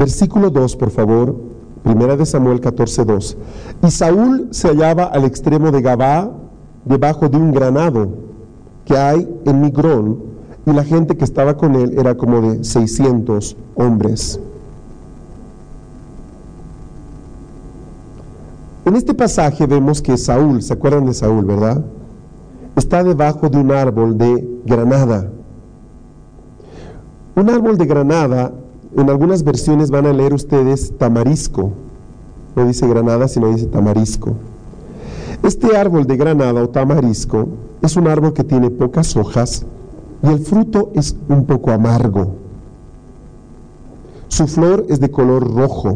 Versículo 2, por favor. Primera de Samuel 14:2. Y Saúl se hallaba al extremo de Gabaa, debajo de un granado que hay en Migrón, y la gente que estaba con él era como de 600 hombres. En este pasaje vemos que Saúl, ¿se acuerdan de Saúl, verdad? Está debajo de un árbol de granada. Un árbol de granada, en algunas versiones van a leer ustedes tamarisco. No dice granada, sino dice tamarisco. Este árbol de granada o tamarisco es un árbol que tiene pocas hojas y el fruto es un poco amargo. Su flor es de color rojo.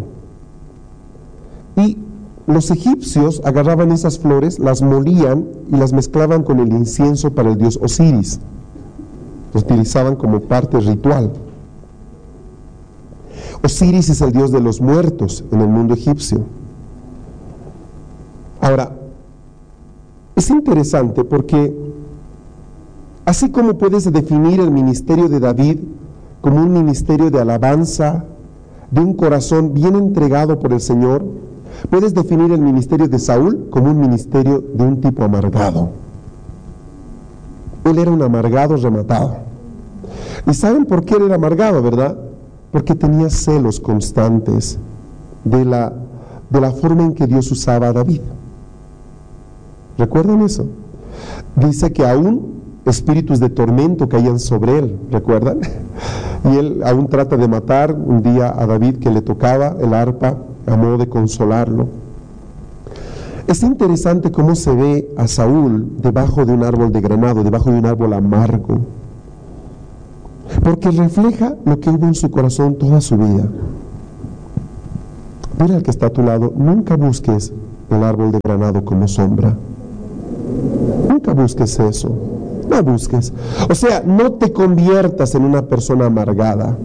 Y los egipcios agarraban esas flores, las molían y las mezclaban con el incienso para el dios Osiris. Los utilizaban como parte ritual. Osiris es el dios de los muertos en el mundo egipcio. Ahora, es interesante porque así como puedes definir el ministerio de David como un ministerio de alabanza, de un corazón bien entregado por el Señor, puedes definir el ministerio de Saúl como un ministerio de un tipo amargado. Él era un amargado rematado. ¿Y saben por qué él era amargado, verdad? Porque tenía celos constantes de la forma en que Dios usaba a David. ¿Recuerdan eso? Dice que aún espíritus de tormento caían sobre él, ¿recuerdan? Y él aún trata de matar un día a David, que le tocaba el arpa a modo de consolarlo. Es interesante cómo se ve a Saúl debajo de un árbol de granado, debajo de un árbol amargo, porque refleja lo que hubo en su corazón toda su vida. Mira al que está a tu lado, nunca busques el árbol de granado como sombra. Nunca busques eso. No busques. O sea, no te conviertas en una persona amargada.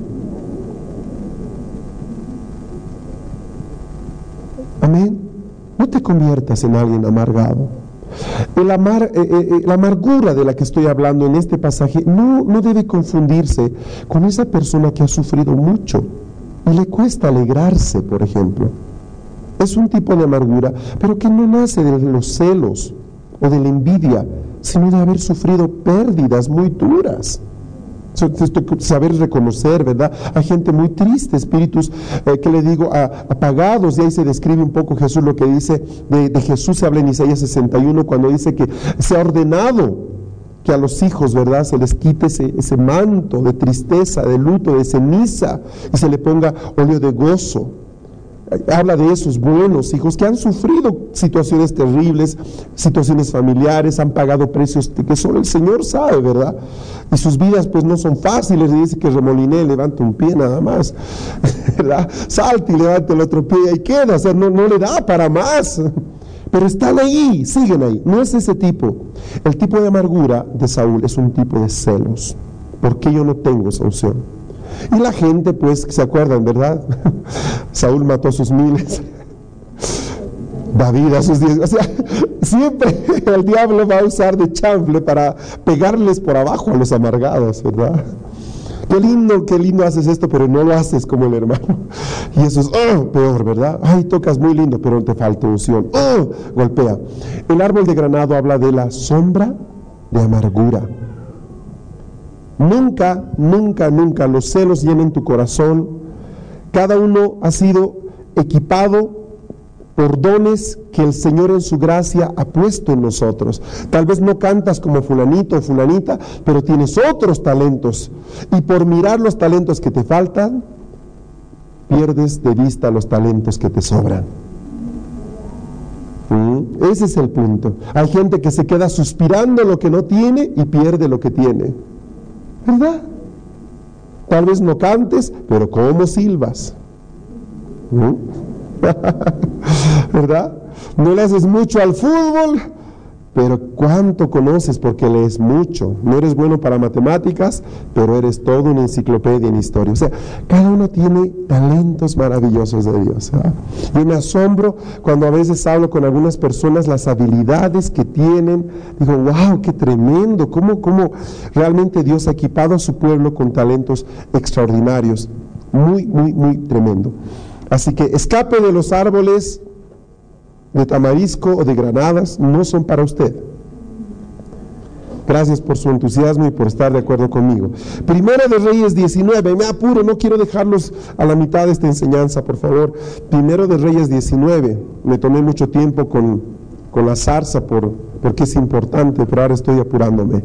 Amén. No te conviertas en alguien amargado. La amargura de la que estoy hablando en este pasaje no debe confundirse con esa persona que ha sufrido mucho y le cuesta alegrarse, por ejemplo. Es un tipo de amargura, pero que no nace de los celos o de la envidia, sino de haber sufrido pérdidas muy duras. Saber reconocer, ¿verdad? Hay gente muy triste, espíritus que le digo apagados, y ahí se describe un poco Jesús. Lo que dice de Jesús se habla en Isaías 61, cuando dice que se ha ordenado que a los hijos, ¿verdad?, se les quite ese manto de tristeza, de luto, de ceniza, y se le ponga óleo de gozo. Habla de esos buenos hijos que han sufrido situaciones terribles, situaciones familiares, han pagado precios que solo el Señor sabe, ¿verdad? Y sus vidas pues no son fáciles. Y dice que remoliné, levanta un pie nada más, ¿verdad? Salta y levanta el otro pie y ahí queda. O sea, no le da para más. Pero están ahí, siguen ahí. No es ese tipo. El tipo de amargura de Saúl es un tipo de celos. ¿Por qué yo no tengo esa unción? Y la gente, pues, se acuerdan, ¿verdad? Saúl mató a sus 1000, David a sus 10. O sea, siempre el diablo va a usar de chanfle para pegarles por abajo a los amargados, ¿verdad? Qué lindo haces esto, pero no lo haces como el hermano. Y eso es peor, ¿verdad? Ay, tocas muy lindo, pero te falta unción. Golpea. El árbol de granado habla de la sombra de amargura. Nunca, nunca, nunca los celos llenen tu corazón. Cada uno ha sido equipado por dones que el Señor en su gracia ha puesto en nosotros. Tal vez no cantas como fulanito o fulanita, pero tienes otros talentos. Y por mirar los talentos que te faltan, pierdes de vista los talentos que te sobran. Ese es el punto. Hay gente que se queda suspirando lo que no tiene y pierde lo que tiene. ¿Verdad? Tal vez no cantes, pero ¿cómo silbas? ¿Verdad? No le haces mucho al fútbol, pero ¿cuánto conoces porque lees mucho? No eres bueno para matemáticas, pero eres toda una enciclopedia en historia. O sea, cada uno tiene talentos maravillosos de Dios, ¿verdad? Yo me asombro cuando a veces hablo con algunas personas, las habilidades que tienen. Digo, wow, qué tremendo, cómo realmente Dios ha equipado a su pueblo con talentos extraordinarios. Muy, muy, muy tremendo. Así que escape de los árboles de tamarisco o de granadas, no son para usted. Gracias por su entusiasmo y por estar de acuerdo conmigo. Primera de Reyes 19, me apuro, no quiero dejarlos a la mitad de esta enseñanza, por favor. Primero de Reyes 19, me tomé mucho tiempo con la zarza porque es importante, pero ahora estoy apurándome.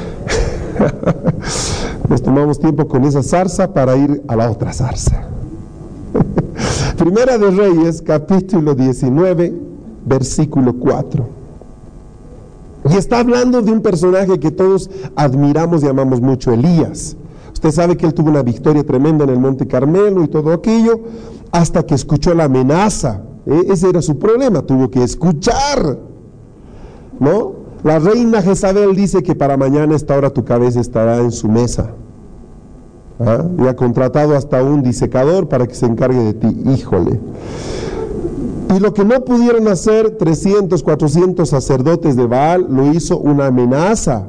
Nos tomamos tiempo con esa zarza para ir a la otra zarza. Primera de Reyes, capítulo 19, versículo 4. Y está hablando de un personaje que todos admiramos y amamos mucho, Elías. Usted sabe que él tuvo una victoria tremenda en el Monte Carmelo y todo aquello, hasta que escuchó la amenaza. Ese era su problema, tuvo que escuchar, ¿no? La reina Jezabel dice que para mañana a esta hora tu cabeza estará en su mesa. ¿Ah? Y ha contratado hasta un disecador para que se encargue de ti. Híjole. Y lo que no pudieron hacer 300, 400 sacerdotes de Baal, lo hizo una amenaza.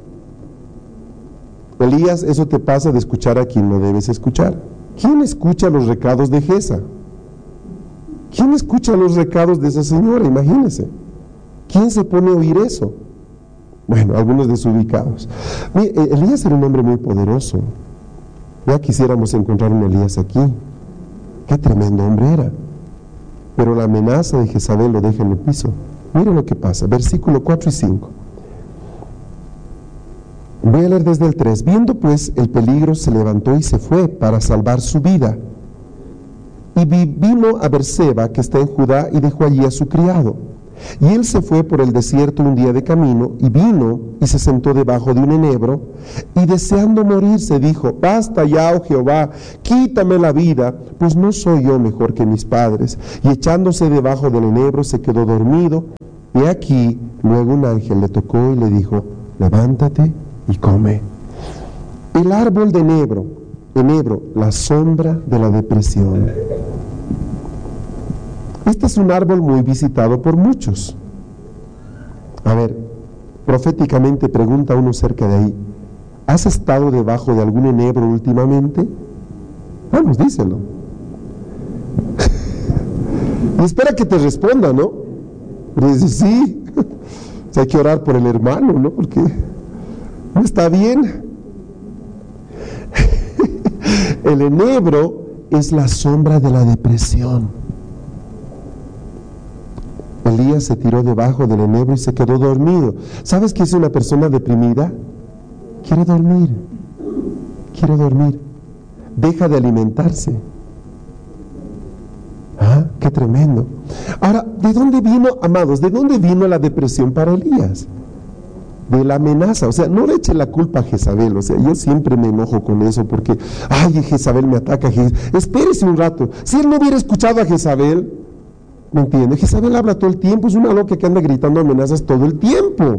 Elías, eso te pasa de escuchar a quien no debes escuchar. ¿Quién escucha los recados de Jeza? ¿Quién escucha los recados de esa señora? Imagínense. ¿Quién se pone a oír eso? Bueno, algunos desubicados. Mire, Elías era un hombre muy poderoso. Ya quisiéramos encontrar un Elías aquí. Qué tremendo hombre era. Pero la amenaza de Jezabel lo deja en el piso. Miren lo que pasa, versículo 4 y 5. Voy a leer desde el 3. Viendo pues el peligro, se levantó y se fue para salvar su vida. Y vino a Berseba, que está en Judá, y dejó allí a su criado. Y él se fue por el desierto un día de camino, y vino y se sentó debajo de un enebro, y deseando morirse dijo: basta ya, oh Jehová, quítame la vida, pues no soy yo mejor que mis padres. Y echándose debajo del enebro se quedó dormido, y aquí luego un ángel le tocó y le dijo: levántate y come. El árbol de enebro, la sombra de la depresión. Este es un árbol muy visitado por muchos. A ver, proféticamente pregunta uno cerca de ahí: ¿has estado debajo de algún enebro últimamente? Vamos, díselo. Y espera que te responda, ¿no? Pero dice, sí. O sea, hay que orar por el hermano, ¿no? Porque no está bien. El enebro es la sombra de la depresión. Elías se tiró debajo del enebro y se quedó dormido. ¿Sabes qué es una persona deprimida? Quiere dormir. Quiere dormir. Deja de alimentarse. ¿Ah? ¡Qué tremendo! Ahora, ¿de dónde vino, amados? ¿De dónde vino la depresión para Elías? De la amenaza. O sea, no le eche la culpa a Jezabel. O sea, yo siempre me enojo con eso porque, ay, Jezabel me ataca. Espérese un rato. Si él no hubiera escuchado a Jezabel, ¿me entiende? Jezabel habla todo el tiempo, es una loca que anda gritando amenazas todo el tiempo.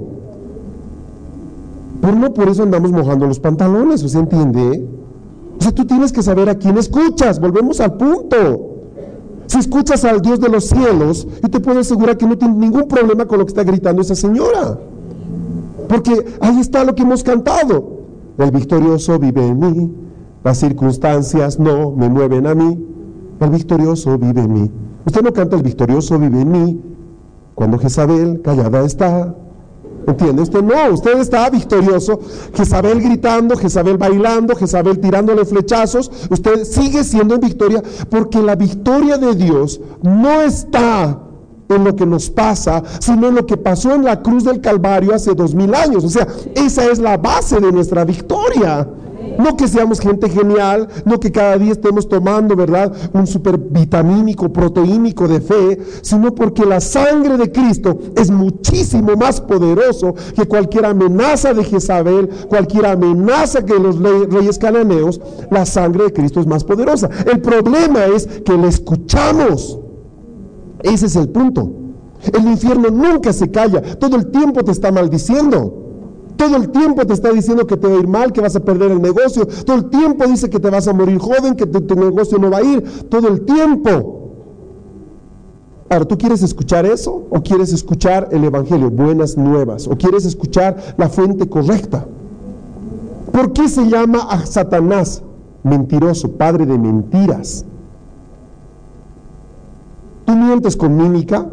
Pero no por eso andamos mojando los pantalones, ¿o se entiende? O sea, tú tienes que saber a quién escuchas, volvemos al punto. Si escuchas al Dios de los cielos, yo te puedo asegurar que no tienes ningún problema con lo que está gritando esa señora. Porque ahí está lo que hemos cantado. El victorioso vive en mí, las circunstancias no me mueven a mí, el victorioso vive en mí. Usted no canta el victorioso vive en mí cuando Jezabel callada está. ¿Entiende? Usted no, usted está victorioso. Jezabel gritando, Jezabel bailando, Jezabel tirándole flechazos. Usted sigue siendo en victoria, porque la victoria de Dios no está en lo que nos pasa, sino en lo que pasó en la cruz del Calvario hace 2000 años. O sea, esa es la base de nuestra victoria. No que seamos gente genial, no que cada día estemos tomando, ¿verdad?, un supervitamínico, proteínico de fe, sino porque la sangre de Cristo es muchísimo más poderoso que cualquier amenaza de Jezabel, cualquier amenaza que los reyes cananeos. La sangre de Cristo es más poderosa. El problema es que la escuchamos. Ese es el punto. El infierno nunca se calla, todo el tiempo te está maldiciendo. Todo el tiempo te está diciendo que te va a ir mal, que vas a perder el negocio. Todo el tiempo dice que te vas a morir joven, que tu negocio no va a ir. Todo el tiempo. Ahora, ¿tú quieres escuchar eso? ¿O quieres escuchar el Evangelio, buenas nuevas? ¿O quieres escuchar la fuente correcta? ¿Por qué se llama a Satanás mentiroso, padre de mentiras. ¿Tú mientes con mímica?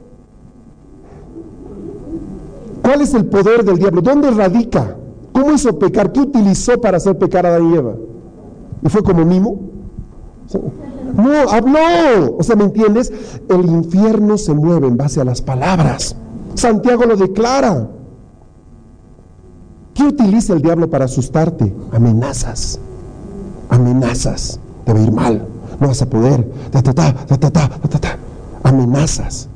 ¿Cuál es el poder del diablo? ¿Dónde radica? ¿Cómo hizo pecar? ¿Qué utilizó para hacer pecar a Adán y Eva? ¿Y fue como mimo? No, habló. O sea, ¿me entiendes? El infierno se mueve en base a las palabras. Santiago lo declara. ¿Qué utiliza el diablo para asustarte? Amenazas. Amenazas. Te va a ir mal. No vas a poder. Amenazas.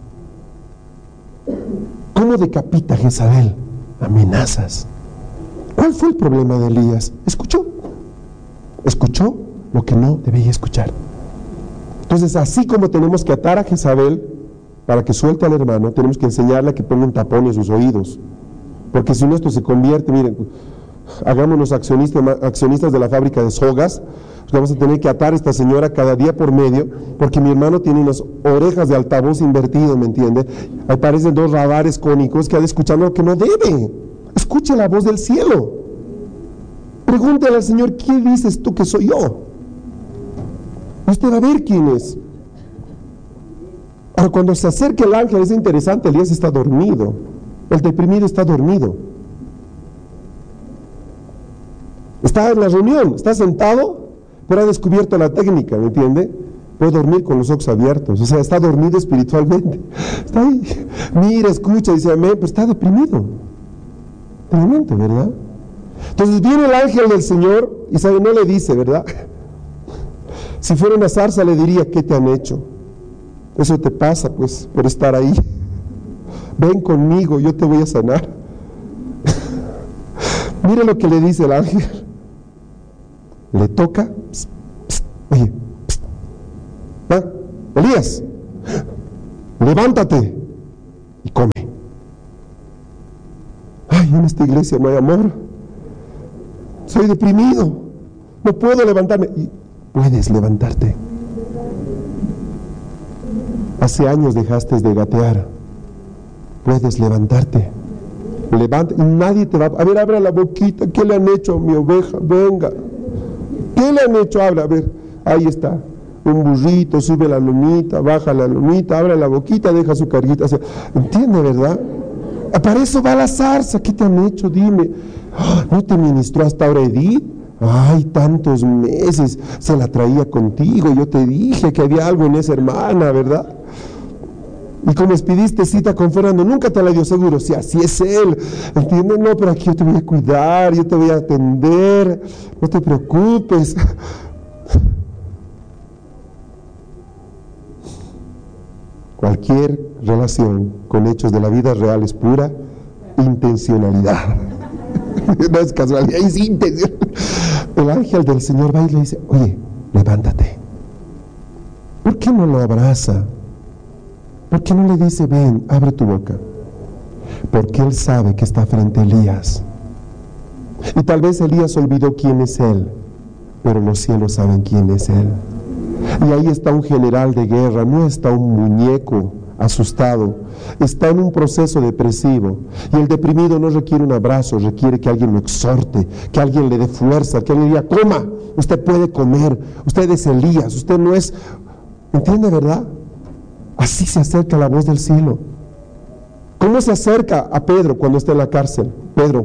¿Cómo decapita a Jezabel? Amenazas. ¿Cuál fue el problema de Elías? Escuchó lo que no debía escuchar. Entonces, así como tenemos que atar a Jezabel para que suelte al hermano, tenemos que enseñarle a que ponga un tapón en sus oídos, porque si no, esto se convierte, miren, hagámonos accionistas de la fábrica de sogas, pues vamos a tener que atar a esta señora cada día por medio, porque mi hermano tiene unas orejas de altavoz invertido, ¿me entiende? Ahí parecen 2 radares cónicos que ha de escuchar lo que no debe. Escuche la voz del cielo. Pregúntale al Señor, ¿qué dices tú que soy yo? Usted va a ver quién es. Ahora, cuando se acerca el ángel, es interesante, Elías está dormido. El deprimido está dormido. Está en la reunión, está sentado, pero ha descubierto la técnica, ¿me entiende? Puede dormir con los ojos abiertos, o sea, está dormido espiritualmente. Está ahí, mira, escucha, dice amén, pero está deprimido. Tremendo, ¿verdad? Entonces viene el ángel del Señor y sabe, no le dice, ¿verdad? Si fuera una zarza le diría, ¿qué te han hecho? Eso te pasa, pues, por estar ahí. Ven conmigo, yo te voy a sanar. Mire lo que le dice el ángel. Le toca, pst, pst, oye, pst, ¿ah? Elías, levántate y come. Ay, en esta iglesia no hay amor. Soy deprimido, no puedo levantarme. Y puedes levantarte. Hace años dejaste de gatear. Puedes levantarte. Levanta, y nadie te va a ver, abra la boquita. ¿Qué le han hecho a mi oveja? Venga. ¿Qué le han hecho? Habla, a ver, ahí está. Un burrito, sube la lomita, baja la lomita, abre la boquita, deja su carguita. O sea, ¿entiende, verdad? Para eso va la zarza. ¿Qué te han hecho? Dime. ¿No te ministró hasta ahora Edith? Ay, tantos meses se la traía contigo. Yo te dije que había algo en esa hermana, ¿verdad? Y como expidiste cita con Fernando, nunca te la dio seguro. Si así es él, ¿entiendes? No, pero aquí yo te voy a cuidar, yo te voy a atender, no te preocupes. Cualquier relación con hechos de la vida real es pura intencionalidad. No es casualidad, es intención. El ángel del Señor va y le dice, oye, levántate. ¿Por qué no lo abraza? ¿Por qué no le dice, ven, abre tu boca? Porque él sabe que está frente a Elías. Y tal vez Elías olvidó quién es él, pero los cielos saben quién es él. Y ahí está un general de guerra, no está un muñeco asustado, está en un proceso depresivo. Y el deprimido no requiere un abrazo, requiere que alguien lo exhorte, que alguien le dé fuerza, que alguien le diga, coma, usted puede comer, usted es Elías, usted no es... ¿Entiende, verdad? Así se acerca la voz del cielo. ¿Cómo se acerca a Pedro cuando está en la cárcel? Pedro,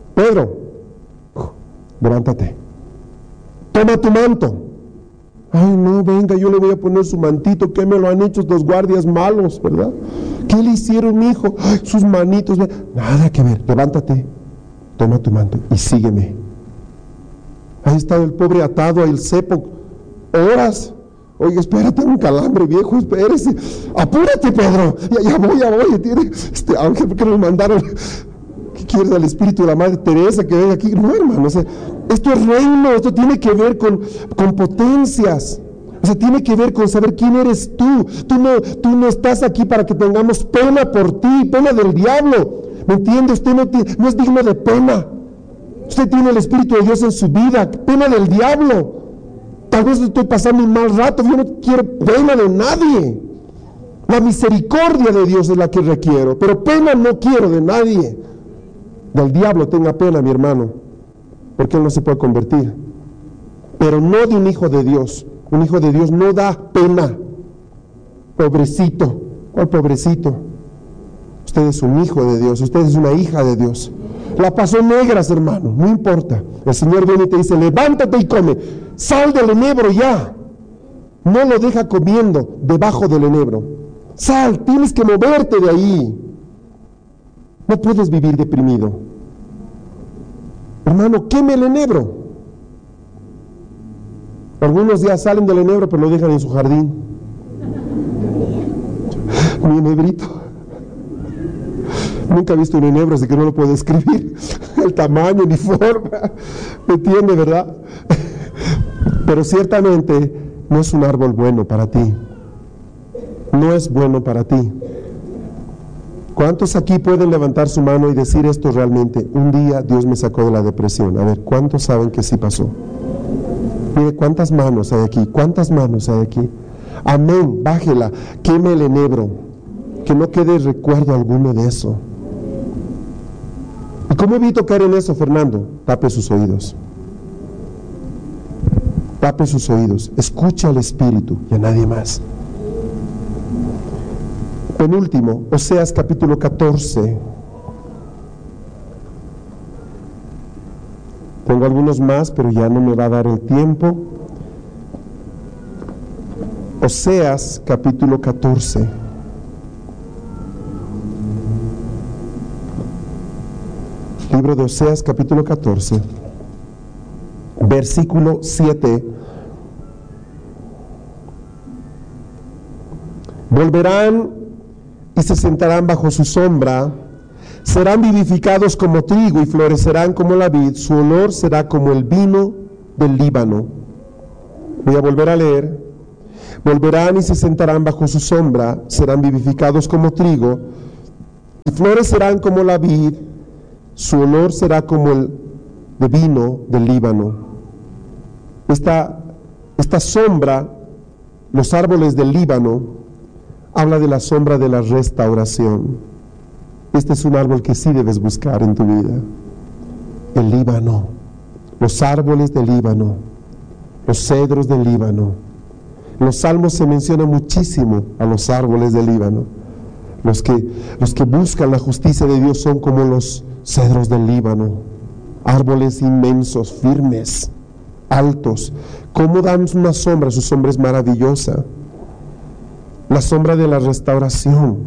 levántate, toma tu manto. Ay, no, venga, yo le voy a poner su mantito. ¿Qué me lo han hecho estos guardias malos, verdad? ¿Qué le hicieron, mi hijo? Ay, sus manitos. Nada que ver, levántate, toma tu manto y sígueme. Ahí está el pobre atado al cepo, horas. Oye, espérate, un calambre, viejo, espérese. Apúrate, Pedro. Ya voy. Tiene este ángel, ¿por qué nos mandaron? ¿Qué quieres al espíritu de la Madre Teresa que venga aquí? No, hermano, o sea, esto es reino, esto tiene que ver con potencias. O sea, tiene que ver con saber quién eres tú. Tú no estás aquí para que tengamos pena por ti, pena del diablo. ¿Me entiende? Usted no es digno de pena. Usted tiene el Espíritu de Dios en su vida, pena del diablo. Tal vez estoy pasando un mal rato, yo no quiero pena de nadie. La misericordia de Dios es la que requiero, pero pena no quiero de nadie. Del diablo tenga pena, mi hermano, porque él no se puede convertir. pero no de un hijo de Dios. Un hijo de Dios no da pena. Pobrecito. ¿Cuál pobrecito? Usted es un hijo de Dios, usted es una hija de Dios. La pasó negras, hermano, no importa. El Señor viene y te dice, levántate y come. Sal del enebro ya. No lo deja comiendo debajo del enebro. Sal, tienes que moverte de ahí. No puedes vivir deprimido. Hermano, queme el enebro. Algunos ya salen del enebro, pero lo dejan en su jardín. Mi enebrito. Nunca he visto un enebro, así que no lo puedo describir. El tamaño ni forma. ¿Me entiende, verdad? Pero ciertamente no es un árbol bueno para ti. No es bueno para ti. ¿Cuántos aquí pueden levantar su mano y decir esto realmente? Un día Dios me sacó de la depresión. A ver, ¿cuántos saben que sí pasó? Mire, ¿cuántas manos hay aquí? ¿Cuántas manos hay aquí? Amén, bájela, queme el enebro. Que no quede recuerdo alguno de eso. ¿Y cómo evito caer en eso, Fernando? Tape sus oídos. Tape sus oídos. Escucha al Espíritu y a nadie más. Penúltimo, Oseas capítulo 14. Tengo algunos más, pero ya no me va a dar el tiempo. Oseas capítulo 14. Libro de Oseas capítulo 14, versículo 7. Volverán y se sentarán bajo su sombra, serán vivificados como trigo y florecerán como la vid, su olor será como el vino del Líbano. Voy a volver a leer. Volverán y se sentarán bajo su sombra, serán vivificados como trigo y florecerán como la vid, su olor será como el de vino del Líbano. Esta sombra, los árboles del Líbano, habla de la sombra de la restauración. Este es un árbol que sí debes buscar en tu vida. El Líbano, los árboles del Líbano, los cedros del Líbano. En los Salmos se menciona muchísimo a los árboles del Líbano. Los que buscan la justicia de Dios son como los cedros del Líbano, árboles inmensos, firmes, altos. ¿Cómo dan una sombra? Su sombra es maravillosa. La sombra de la restauración.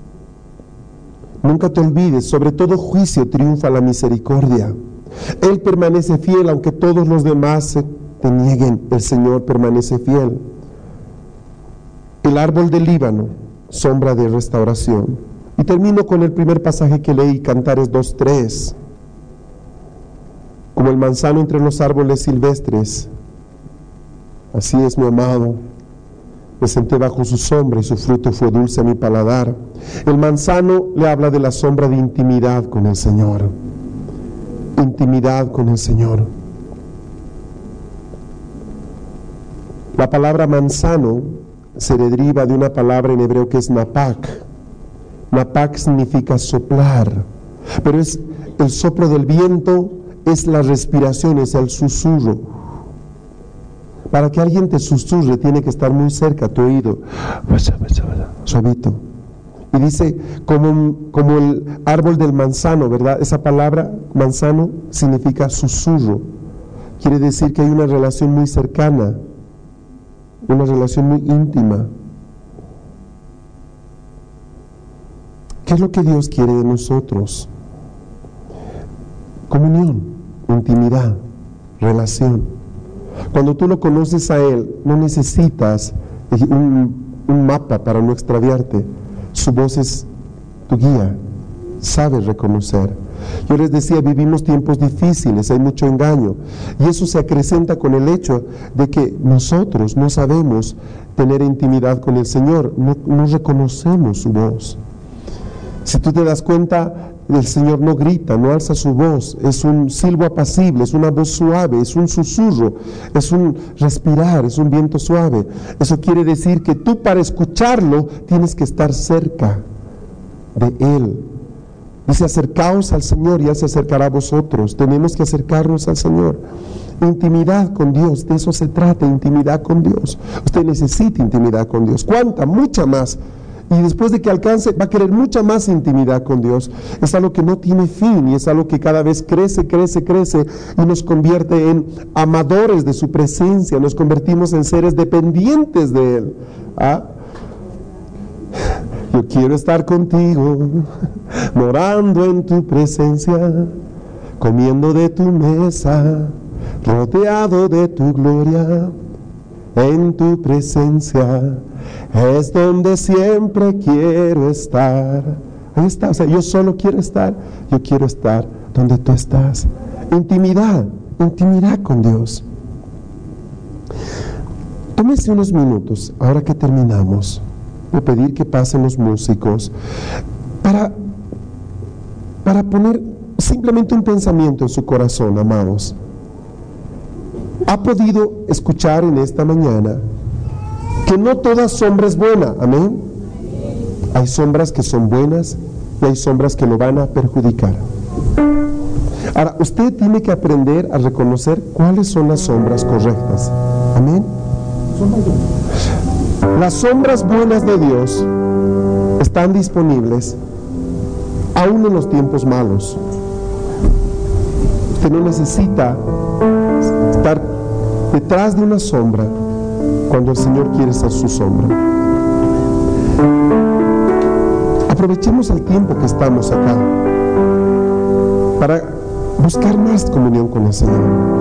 Nunca te olvides, sobre todo juicio triunfa la misericordia. Él permanece fiel, aunque todos los demás te nieguen, el Señor permanece fiel. El árbol del Líbano, sombra de restauración. Y termino con el primer pasaje que leí, Cantares 2:3. Como el manzano entre los árboles silvestres, así es mi amado. Me senté bajo su sombra y su fruto fue dulce a mi paladar. El manzano le habla de la sombra de intimidad con el Señor. Intimidad con el Señor. La palabra manzano se deriva de una palabra en hebreo que es napak. Napak significa soplar, pero es el soplo del viento, es la respiración, es el susurro. Para que alguien te susurre tiene que estar muy cerca a tu oído, suavito. Y dice, como el árbol del manzano, ¿verdad? Esa palabra manzano significa susurro. Quiere decir que hay una relación muy cercana, una relación muy íntima. ¿Qué es lo que Dios quiere de nosotros? Comunión, intimidad, relación. Cuando tú lo conoces a Él, no necesitas un mapa para no extraviarte. Su voz es tu guía, sabes reconocer. Yo les decía, vivimos tiempos difíciles, hay mucho engaño, y eso se acrecenta con el hecho de que nosotros no sabemos tener intimidad con el Señor, no reconocemos su voz. Si tú te das cuenta, el Señor no grita, no alza su voz, es un silbo apacible, es una voz suave, es un susurro, es un respirar, es un viento suave. Eso quiere decir que tú para escucharlo tienes que estar cerca de Él. Dice, acercaos al Señor y Él se acercará a vosotros. Tenemos que acercarnos al Señor. Intimidad con Dios, de eso se trata, intimidad con Dios. Usted necesita intimidad con Dios. ¿Cuánta? Mucha más. Y después de que alcance, va a querer mucha más intimidad con Dios. Es algo que no tiene fin y es algo que cada vez crece y nos convierte en amadores de su presencia. Nos convertimos en seres dependientes de Él. ¿Ah? Yo quiero estar contigo, morando en tu presencia, comiendo de tu mesa, rodeado de tu gloria. En tu presencia es donde siempre quiero estar. Ahí está, o sea, yo solo quiero estar donde tú estás. Intimidad con Dios. Tómese unos minutos, ahora que terminamos, voy a pedir que pasen los músicos para poner simplemente un pensamiento en su corazón, amados. ¿Ha podido escuchar en esta mañana que no toda sombra es buena? Amén. Hay sombras que son buenas y hay sombras que lo van a perjudicar. Ahora, usted tiene que aprender a reconocer cuáles son las sombras correctas. Amén. Las sombras buenas de Dios están disponibles aún en los tiempos malos. Usted no necesita estar detrás de una sombra cuando el Señor quiere ser su sombra. Aprovechemos el tiempo que estamos acá para buscar más comunión con el Señor.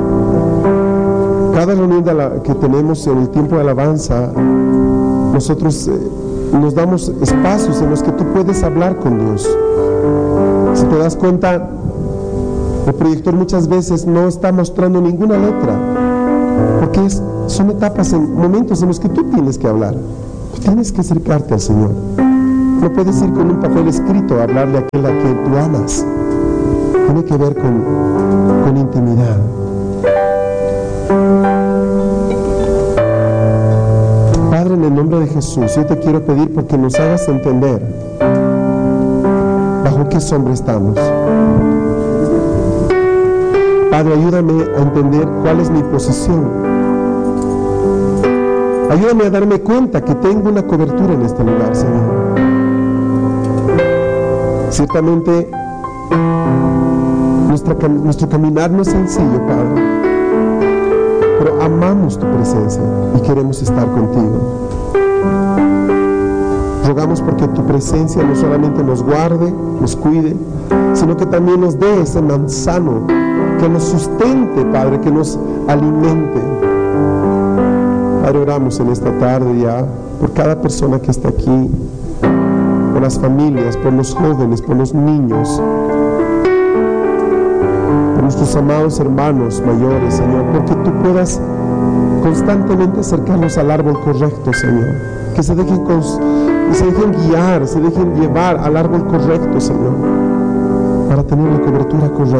Cada reunión que tenemos en el tiempo de alabanza, nosotros nos damos espacios en los que tú puedes hablar con Dios. Si te das cuenta, el proyector muchas veces no está mostrando ninguna letra, porque son etapas, momentos en los que tú tienes que hablar. Tú tienes que acercarte al Señor. No puedes ir con un papel escrito a hablarle a aquel a quien tú amas. Tiene que ver con intimidad. Padre, en el nombre de Jesús, yo te quiero pedir porque nos hagas entender bajo qué sombra estamos. Padre, ayúdame a entender cuál es mi posición. Ayúdame a darme cuenta que tengo una cobertura en este lugar, Señor. Ciertamente, nuestro caminar no es sencillo, Padre, pero amamos tu presencia y queremos estar contigo. Rogamos porque tu presencia no solamente nos guarde, nos cuide, sino que también nos dé ese manzano que nos sustente, Padre, que nos alimente. Padre, oramos en esta tarde ya por cada persona que está aquí, por las familias, por los jóvenes, por los niños, por nuestros amados hermanos mayores, Señor, porque tú puedas constantemente acercarlos al árbol correcto, Señor, que se dejen guiar, se dejen llevar al árbol correcto, Señor, para tener la cobertura correcta.